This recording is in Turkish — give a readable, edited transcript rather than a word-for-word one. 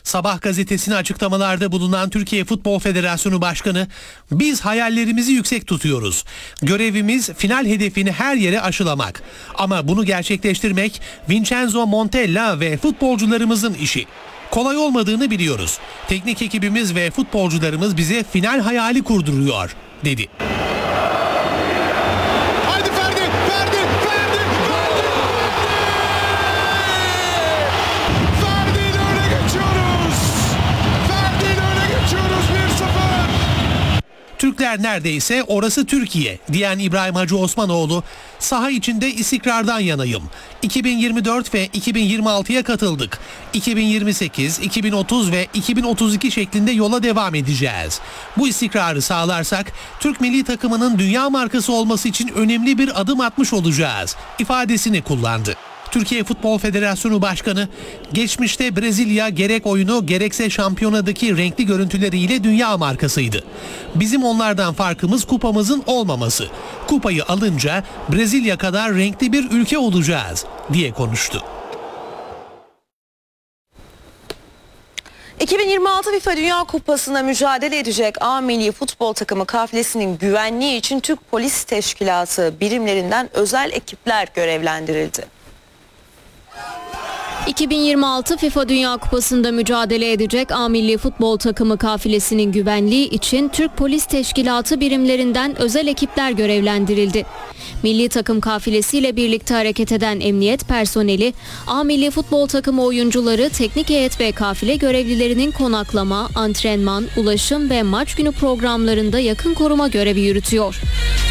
Sabah gazetesine açıklamalarda bulunan Türkiye Futbol Federasyonu Başkanı, "Biz hayallerimizi yüksek tutuyoruz. Görevimiz final hedefini her yere aşılamak. Ama bunu gerçekleştirmek Vincenzo Montella ve futbolcularımızın işi. Kolay olmadığını biliyoruz. Teknik ekibimiz ve futbolcularımız bize final hayali kurduruyor," dedi. Türkler neredeyse orası Türkiye diyen İbrahim Hacı Osmanoğlu, "Saha içinde istikrardan yanayım. 2024 ve 2026'ya katıldık. 2028, 2030 ve 2032 şeklinde yola devam edeceğiz. Bu istikrarı sağlarsak Türk milli takımının dünya markası olması için önemli bir adım atmış olacağız," ifadesini kullandı. Türkiye Futbol Federasyonu Başkanı, "Geçmişte Brezilya gerek oyunu gerekse şampiyonadaki renkli görüntüleriyle dünya markasıydı. Bizim onlardan farkımız kupamızın olmaması. Kupayı alınca Brezilya kadar renkli bir ülke olacağız," diye konuştu. 2026 FIFA Dünya Kupası'nda mücadele edecek A milli futbol takımı kafilesinin güvenliği için Türk Polis Teşkilatı birimlerinden özel ekipler görevlendirildi. 2026 FIFA Dünya Kupası'nda mücadele edecek A milli futbol takımı kafilesinin güvenliği için Türk Polis Teşkilatı birimlerinden özel ekipler görevlendirildi. Milli takım kafilesiyle birlikte hareket eden emniyet personeli, A milli futbol takımı oyuncuları, teknik heyet ve kafile görevlilerinin konaklama, antrenman, ulaşım ve maç günü programlarında yakın koruma görevi yürütüyor.